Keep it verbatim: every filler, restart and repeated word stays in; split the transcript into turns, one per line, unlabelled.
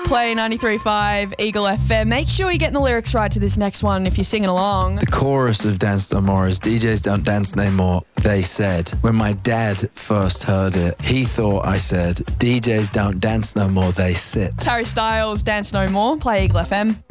Play ninety-three point five Eagle F M. Make sure you're getting the lyrics right to this next one if you're singing along.
The chorus of Dance No More is D Js don't dance no more, they said. When my dad first heard it, he thought I said, D Js don't dance no more, they sit.
Harry Styles, Dance No More. Play Eagle F M.